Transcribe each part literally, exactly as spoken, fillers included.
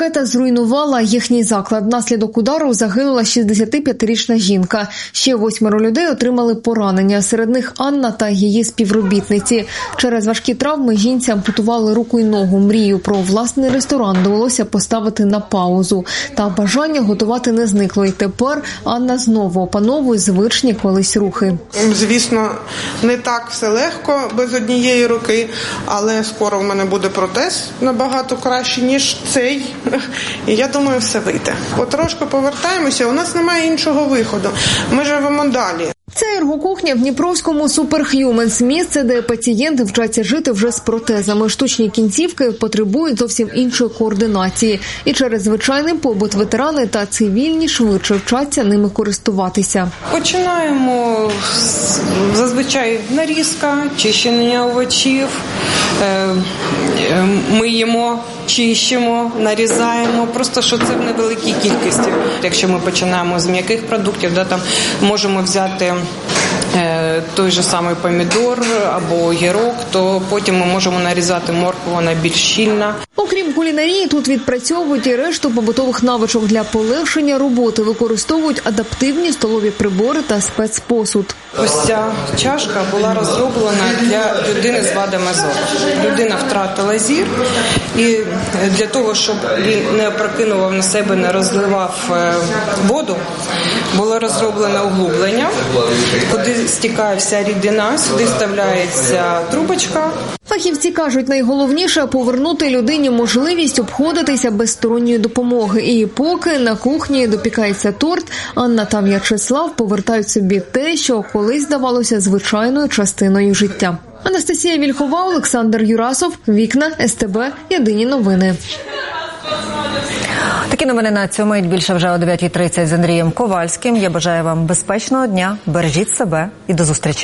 Ракета зруйнувала їхній заклад. Внаслідок удару загинула шістдесятип'ятирічна жінка. Ще восьмеро людей отримали поранення. Серед них Анна та її співробітниці. Через важкі травми жінці ампутували руку й ногу. Мрію про власний ресторан довелося поставити на паузу. Та бажання готувати не зникло. І тепер Анна знову опановує звичні колись рухи. Звісно, не так все легко без однієї руки, але скоро в мене буде протез набагато краще, ніж цей. І я думаю, все вийде. Потрошку повертаємося, у нас немає іншого виходу. Ми живемо далі. Це ергокухня в Дніпровському Superhumans – місце, де пацієнти вчаться жити вже з протезами. Штучні кінцівки потребують зовсім іншої координації. І через звичайний побут ветерани та цивільні швидше вчаться ними користуватися. Починаємо зазвичай нарізка, чищення овочів, миємо, чищимо, нарізаємо, просто що це в невеликій кількості. Якщо ми починаємо з м'яких продуктів, да, там можемо взяти е, той же самий помідор або огірок, то потім ми можемо нарізати моркву, вона більш щільна. Окрім кулінарії, тут відпрацьовують і решту побутових навичок для полегшення роботи. Використовують адаптивні столові прибори та спецпосуд. Ось ця чашка була розроблена для людини з вадами зору. Людина втратила зір, і для того, щоб він не опрокинував на себе, не розливав воду, було розроблено углублення, куди стікає вся рідина, сюди вставляється трубочка. Фахівці кажуть, найголовніше – повернути людині можливість обходитися без сторонньої допомоги. І поки на кухні допікається торт, Анна та В'ячеслав повертають собі те, що колись здавалося звичайною частиною життя. Анастасія Вільхова, Олександр Юрасов, Вікна, ес те бе, Єдині новини. Такі новини на цьому і більше вже о дев'ятій тридцять з Андрієм Ковальським. Я бажаю вам безпечного дня, бережіть себе і до зустрічі.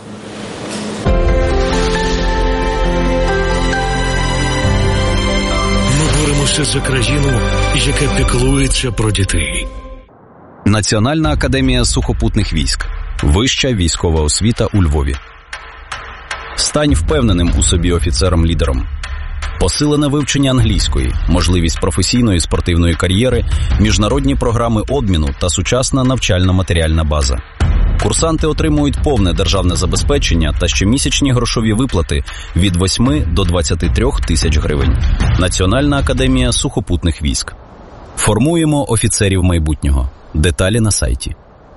За країну, яка піклується про дітей. Національна академія сухопутних військ. Вища військова освіта у Львові. Стань впевненим у собі офіцером-лідером. Посилене вивчення англійської, можливість професійної спортивної кар'єри, міжнародні програми обміну та сучасна навчально-матеріальна база. Курсанти отримують повне державне забезпечення та щомісячні грошові виплати від восьми до двадцяти трьох тисяч гривень. Національна академія сухопутних військ. Формуємо офіцерів майбутнього. Деталі на сайті.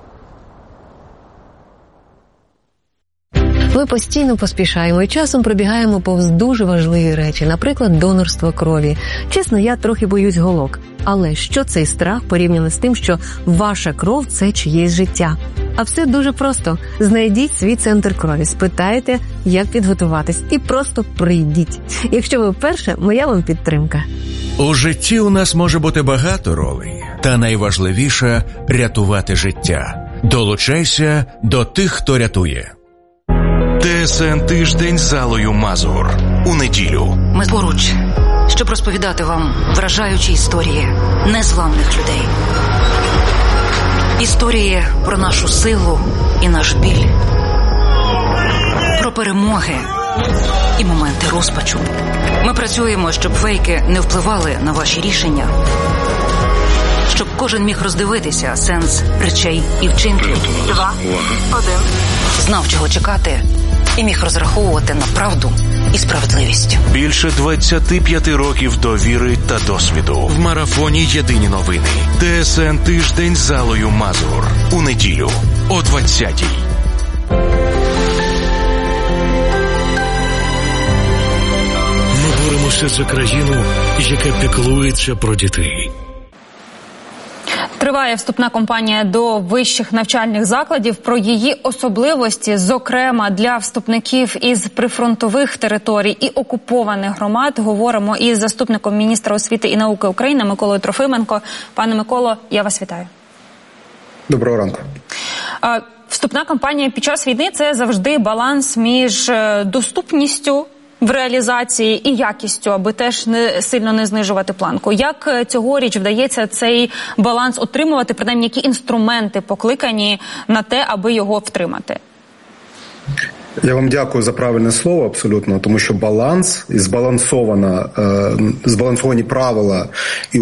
Ми постійно поспішаємо і часом пробігаємо повз дуже важливі речі, наприклад, донорство крові. Чесно, я трохи боюсь голок. Але що цей страх порівняно з тим, що ваша кров – це чиєсь життя? А все дуже просто. Знайдіть свій центр крові, спитайте, як підготуватись, і просто прийдіть. Якщо ви вперше, моя вам підтримка. У житті у нас може бути багато ролей, та найважливіше – рятувати життя. Долучайся до тих, хто рятує. Те ес ен «Тиждень з Аллою Мазур» у неділю. Ми поруч, щоб розповідати вам вражаючі історії незламних людей. Історії про нашу силу і наш біль. Про перемоги і моменти розпачу. Ми працюємо, щоб фейки не впливали на ваші рішення. Щоб кожен міг роздивитися сенс речей і вчинків. Два, один. Знав, чого чекати, і міг розраховувати на правду і справедливість. Більше двадцяти п'яти років довіри та досвіду. В марафоні «Єдині новини». Те ес ен «Тиждень з Аллою Мазур» у неділю о двадцятій. Ми боремося за країну, яка піклується про дітей. Триває вступна кампанія до вищих навчальних закладів. Про її особливості, зокрема для вступників із прифронтових територій і окупованих громад, говоримо із заступником міністра освіти і науки України Миколою Трофименко. Пане Миколо, я вас вітаю. Доброго ранку. Вступна кампанія під час війни – це завжди баланс між доступністю в реалізації і якістю, аби теж не сильно не знижувати планку. Як цьогоріч вдається цей баланс отримувати, принаймні, які інструменти покликані на те, аби його втримати? Я вам дякую за правильне слово, абсолютно, тому що баланс і збалансована, збалансовані правила і